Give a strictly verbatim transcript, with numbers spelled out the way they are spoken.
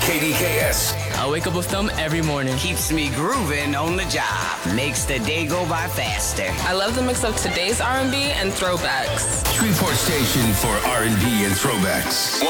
K D K S. I wake up with them every morning. Keeps me grooving on the job. Makes the day go by faster. I love the mix of today's R and B and throwbacks. Shreveport Station for R and B and throwbacks.